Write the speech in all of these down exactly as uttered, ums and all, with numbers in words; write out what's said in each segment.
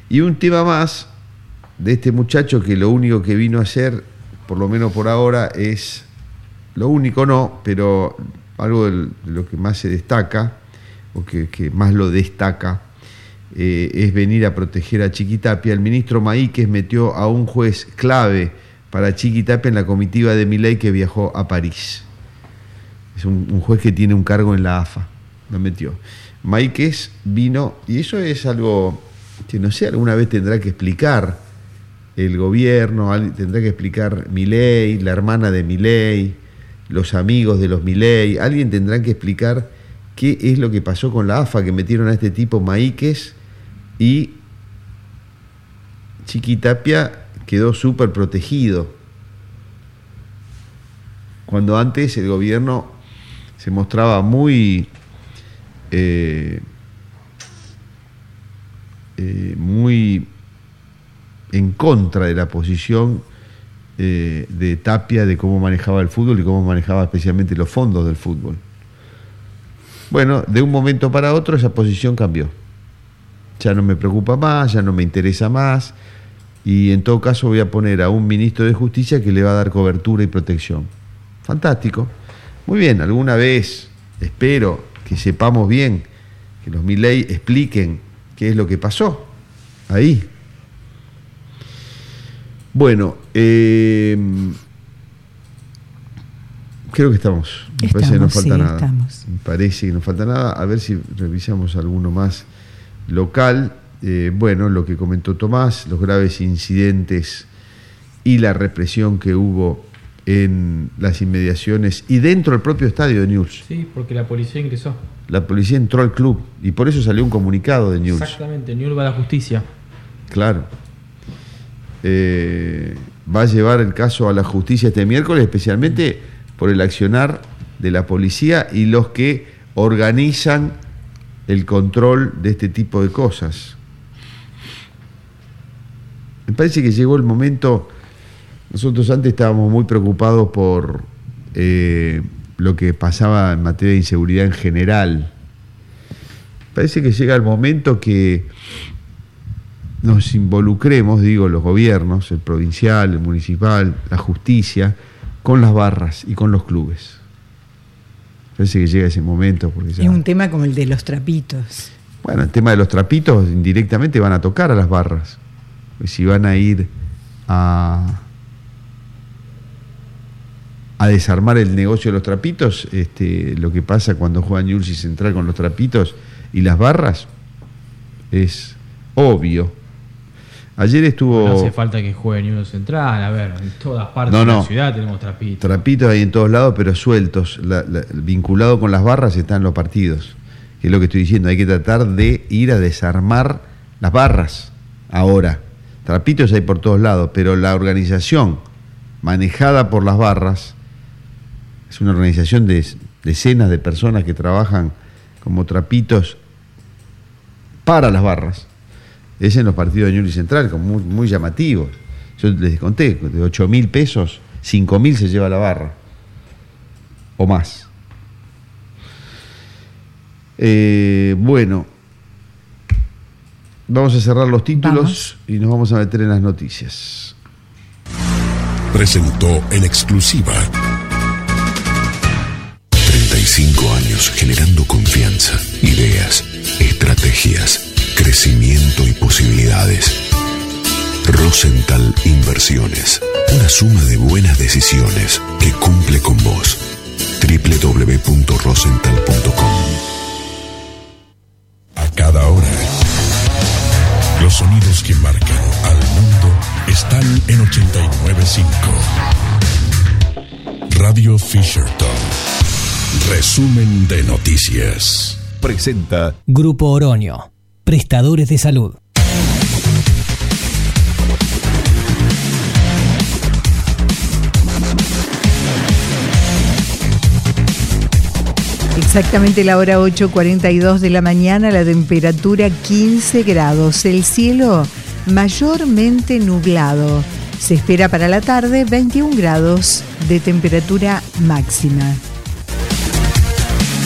Y un tema más de este muchacho que lo único que vino a hacer, por lo menos por ahora, es, lo único no, pero algo de lo que más se destaca, o que, que más lo destaca, eh, es venir a proteger a Chiquitapia. El ministro Maíquez metió a un juez clave para Chiquitapia en la comitiva de Milei que viajó a París. Es un, un juez que tiene un cargo en la A F A, lo metió. Maíquez vino, y eso es algo que no sé, alguna vez tendrá que explicar el gobierno, tendrá que explicar Milei, la hermana de Milei, los amigos de los Milei, alguien tendrá que explicar qué es lo que pasó con la A F A, que metieron a este tipo Maíquez y Chiquitapia quedó súper protegido, cuando antes el gobierno se mostraba muy eh, eh, muy en contra de la posición eh, de Tapia, de cómo manejaba el fútbol y cómo manejaba especialmente los fondos del fútbol. Bueno, de un momento para otro esa posición cambió. Ya no me preocupa más, ya no me interesa más, y en todo caso voy a poner a un ministro de Justicia que le va a dar cobertura y protección. Fantástico. Muy bien, alguna vez espero que sepamos bien, que los Milei expliquen qué es lo que pasó ahí. Bueno, eh, creo que estamos. Me estamos, parece que no falta sí, nada. Estamos. Me parece que no falta nada. A ver si revisamos alguno más local. Eh, bueno, lo que comentó Tomás, los graves incidentes y la represión que hubo en las inmediaciones y dentro del propio estadio de Newell's. Sí, porque la policía ingresó. La policía entró al club y por eso salió un comunicado de Newell's. Exactamente, Newell's va a la justicia. Claro. Eh, va a llevar el caso a la justicia este miércoles, especialmente por el accionar de la policía y los que organizan el control de este tipo de cosas. Me parece que llegó el momento. Nosotros antes estábamos muy preocupados por eh, lo que pasaba en materia de inseguridad en general. Parece que llega el momento que nos involucremos, digo, los gobiernos, el provincial, el municipal, la justicia, con las barras y con los clubes. Parece que llega ese momento. Porque ya... Es un tema como el de los trapitos. Bueno, el tema de los trapitos indirectamente van a tocar a las barras. Pues si van a ir a... a desarmar el negocio de los trapitos, este, lo que pasa cuando juega Newell's y Central con los trapitos y las barras es obvio. Ayer estuvo... No hace falta que juegue Newell's Central, a ver, en todas partes no, de no. la ciudad tenemos trapitos. Trapitos hay en todos lados, pero sueltos. La, la, vinculado con las barras están los partidos, que es lo que estoy diciendo, hay que tratar de ir a desarmar las barras ahora. Trapitos hay por todos lados, pero la organización manejada por las barras es una organización de decenas de personas que trabajan como trapitos para las barras. Es en los partidos de Newell's y Central, como muy, muy llamativos. Yo les conté, de ocho mil pesos, cinco mil se lleva la barra, o más. Eh, bueno, vamos a cerrar los títulos vamos. y nos vamos a meter en las noticias. Presentó en exclusiva treinta y cinco años generando confianza, ideas, estrategias, crecimiento y posibilidades. Rosenthal Inversiones, una suma de buenas decisiones que cumple con vos. doble u doble u doble u punto rosenthal punto com. A cada hora, los sonidos que marcan al mundo están en ochenta y nueve punto cinco. Radio Fisherton. Resumen de noticias. Presenta Grupo Oroño, prestadores de salud. Exactamente la hora ocho cuarenta y dos de la mañana, la temperatura quince grados, el cielo mayormente nublado. Se espera para la tarde veintiún grados de temperatura máxima.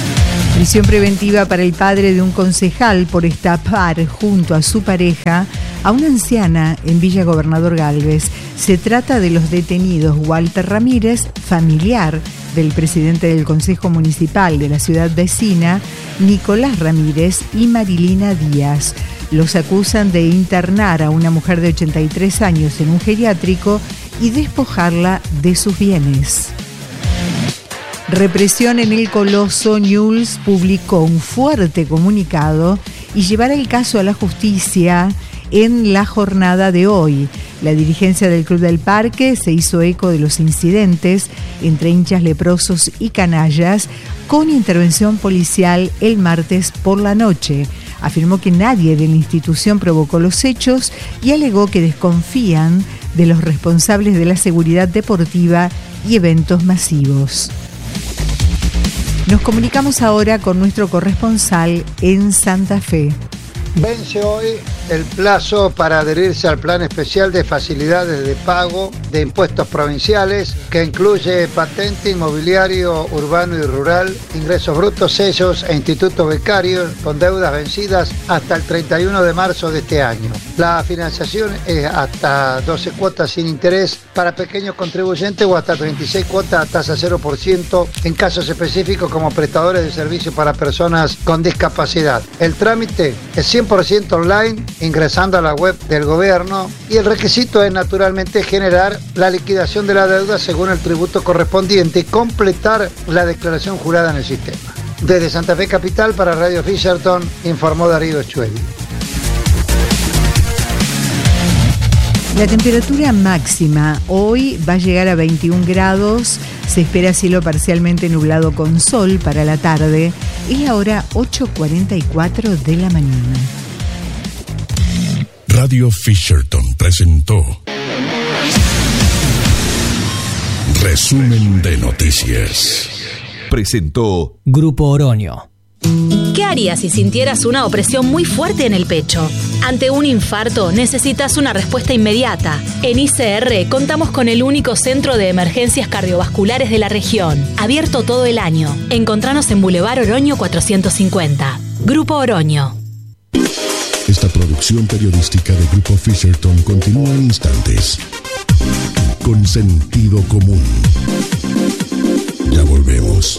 Prisión preventiva para el padre de un concejal por estafar junto a su pareja a una anciana en Villa Gobernador Galvez. Se trata de los detenidos Walter Ramírez, familiar del presidente del Consejo Municipal de la ciudad vecina, Nicolás Ramírez y Marilina Díaz. Los acusan de internar a una mujer de ochenta y tres años en un geriátrico y despojarla de sus bienes. Represión en el Coloso. Newell's publicó un fuerte comunicado y llevará el caso a la justicia en la jornada de hoy. La dirigencia del Club del Parque se hizo eco de los incidentes entre hinchas leprosos y canallas con intervención policial el martes por la noche. Afirmó que nadie de la institución provocó los hechos y alegó que desconfían de los responsables de la seguridad deportiva y eventos masivos. Nos comunicamos ahora con nuestro corresponsal en Santa Fe. Vence hoy el plazo para adherirse al plan especial de facilidades de pago de impuestos provinciales, que incluye patente, inmobiliario urbano y rural, ingresos brutos, sellos e institutos becarios con deudas vencidas hasta el treinta y uno de marzo de este año. La financiación es hasta doce cuotas sin interés para pequeños contribuyentes o hasta treinta y seis cuotas a tasa cero por ciento en casos específicos como prestadores de servicios para personas con discapacidad. El trámite es cien por ciento online, ingresando a la web del gobierno, y el requisito es naturalmente generar la liquidación de la deuda según el tributo correspondiente y completar la declaración jurada en el sistema. Desde Santa Fe Capital para Radio Fisherton, informó Darío Echueli. La temperatura máxima hoy va a llegar a veintiún grados, se espera cielo parcialmente nublado con sol para la tarde. Es la hora ocho cuarenta y cuatro de la mañana. Radio Fisherton presentó Resumen de Noticias. Presentó Grupo Oroño. ¿Qué harías si sintieras una opresión muy fuerte en el pecho? Ante un infarto necesitas una respuesta inmediata. En I C R contamos con el único centro de emergencias cardiovasculares de la región, abierto todo el año. Encontranos en Boulevard Oroño cuatrocientos cincuenta. Grupo Oroño. Esta producción periodística de Grupo Fisherton continúa en instantes. Con sentido común. Ya volvemos.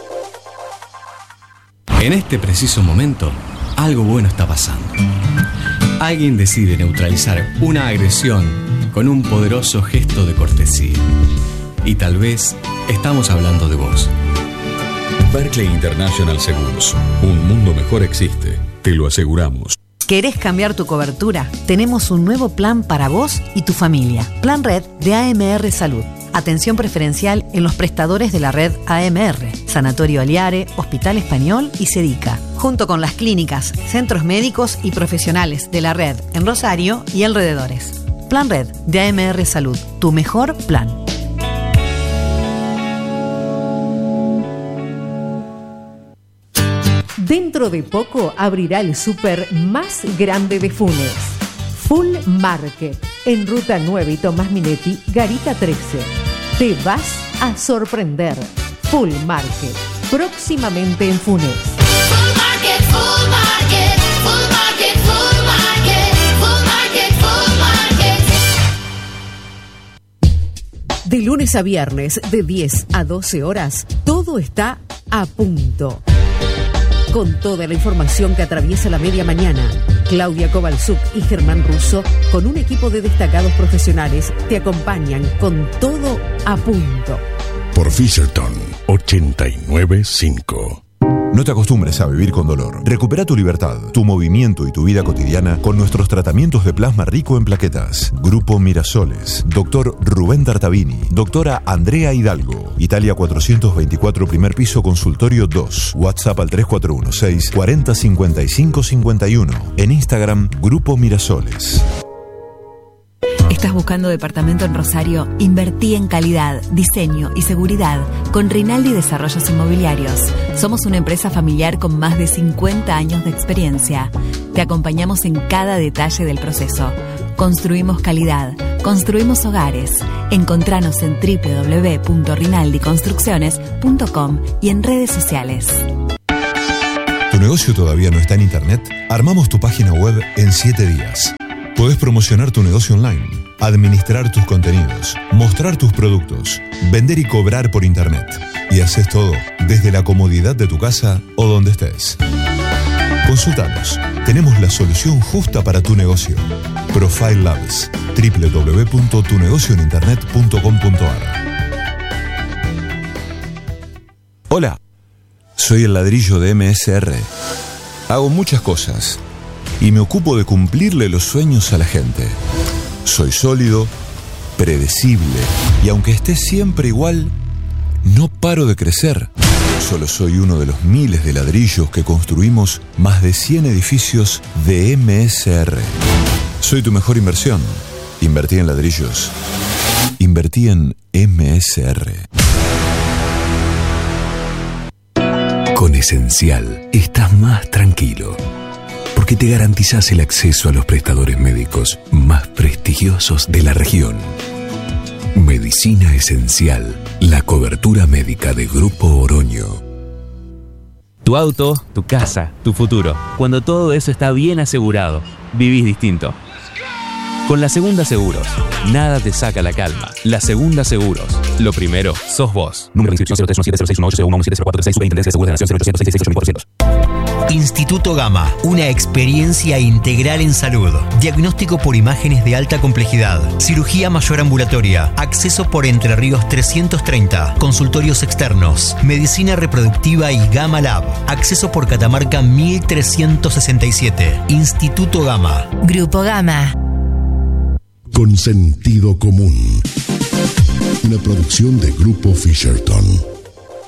En este preciso momento, algo bueno está pasando. Alguien decide neutralizar una agresión con un poderoso gesto de cortesía. Y tal vez estamos hablando de vos. Berkeley International Seguros. Un mundo mejor existe. Te lo aseguramos. ¿Querés cambiar tu cobertura? Tenemos un nuevo plan para vos y tu familia. Plan Red de A M R Salud. Atención preferencial en los prestadores de la red A M R, Sanatorio Aliare, Hospital Español y Sedica, junto con las clínicas, centros médicos y profesionales de la red en Rosario y alrededores. Plan Red de A M R Salud, tu mejor plan. Dentro de poco abrirá el súper más grande de Funes. Full Market, en Ruta nueve y Tomás Minetti, Garita trece. Te vas a sorprender. Full Market, próximamente en Funes. Full Market, Full Market, Full Market, Full Market, Full Market, Full Market. De lunes a viernes, de diez a doce horas, todo está a punto. Con toda la información que atraviesa la media mañana, Claudia Kovalchuk y Germán Russo, con un equipo de destacados profesionales, te acompañan con todo a punto. Por Fisherton ochenta y nueve punto cinco. No te acostumbres a vivir con dolor. Recupera tu libertad, tu movimiento y tu vida cotidiana con nuestros tratamientos de plasma rico en plaquetas. Grupo Mirasoles. Doctor Rubén Tartavini. Doctora Andrea Hidalgo. Italia cuatrocientos veinticuatro, primer piso, consultorio dos. WhatsApp al tres cuatro uno seis, cuarenta, cincuenta y cinco, cincuenta y uno. En Instagram, Grupo Mirasoles. ¿Estás buscando departamento en Rosario? Invertí en calidad, diseño y seguridad con Rinaldi Desarrollos Inmobiliarios. Somos una empresa familiar con más de cincuenta años de experiencia. Te acompañamos en cada detalle del proceso. Construimos calidad, construimos hogares. Encontranos en doble u doble u doble u punto rinaldi construcciones punto com y en redes sociales. ¿Tu negocio todavía no está en internet? Armamos tu página web en siete días. Podés promocionar tu negocio online, administrar tus contenidos, mostrar tus productos, vender y cobrar por internet. Y haces todo desde la comodidad de tu casa o donde estés. Consultanos. Tenemos la solución justa para tu negocio. Profile Labs. doble u doble u doble u punto tu negocio en internet punto com punto a r. Hola. Soy el ladrillo de M S R. Hago muchas cosas y me ocupo de cumplirle los sueños a la gente. Soy sólido, predecible y aunque esté siempre igual, no paro de crecer. Solo soy uno de los miles de ladrillos que construimos más de cien edificios de M S R. Soy tu mejor inversión. Invertí en ladrillos. Invertí en M S R. Con Esencial estás más tranquilo, porque te garantizás el acceso a los prestadores médicos más prestigiosos de la región. Medicina Esencial, la cobertura médica de Grupo Oroño. Tu auto, tu casa, tu futuro. Cuando todo eso está bien asegurado, vivís distinto. Con La Segunda Seguros, nada te saca la calma. La Segunda Seguros, lo primero sos vos. Número de inscripción cero tres uno siete cero seis uno ocho cero uno uno siete cero cuatro tres seis. Superintendencia de Seguros de la Nación cero ochocientos seis seis seis ocho mil cuatrocientos. Instituto Gama, una experiencia integral en salud. Diagnóstico por imágenes de alta complejidad. Cirugía mayor ambulatoria. Acceso por Entre Ríos trescientos treinta. Consultorios externos. Medicina reproductiva y Gama Lab. Acceso por Catamarca mil trescientos sesenta y siete. Instituto Gama. Grupo Gama. Con sentido común. Una producción de Grupo Fisherton.